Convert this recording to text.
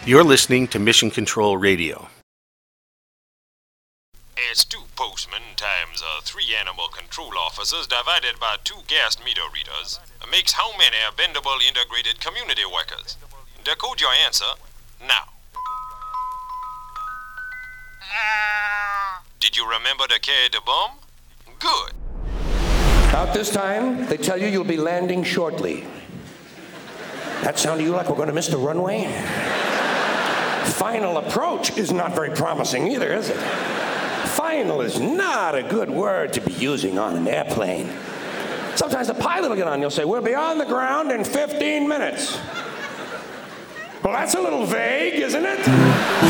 You're listening to Mission Control Radio. As 2 postmen times 3 animal control officers divided by 2 gas meter readers makes how many bendable integrated community workers? Decode your answer now. Did you remember to carry the bomb? Good. About this time, they tell you you'll be landing shortly. That sound to you like we're going to miss the runway? Final approach is not very promising either, is it? Final is not a good word to be using on an airplane. Sometimes the pilot will get on and he'll say, we'll be on the ground in 15 minutes. Well, that's a little vague, isn't it?